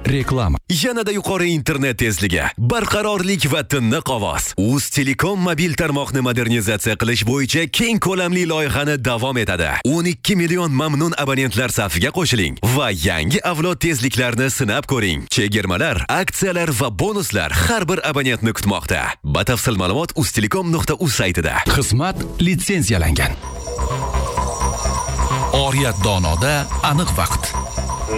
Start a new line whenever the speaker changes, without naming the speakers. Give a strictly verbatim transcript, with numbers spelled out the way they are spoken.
Reklama.
Yanada yuqori internet tezligi, barqarorlik va tiniq ovoz. Uz Telekom mobil tarmoqni modernizatsiya qilish bo'yicha keng ko'lamli loyihani davom etadi. o'n ikki million mamnun abonentlar safiga qo'shiling va yangi avlod tezliklarni sinab ko'ring. Chegirmalar, aksiyalar va bonuslar har bir abonentni kutmoqda. Batafsil ma'lumot uztelekom nuqta uz saytida.
Xizmat litsenziyalangan. Oriyat donoda aniq vaqt.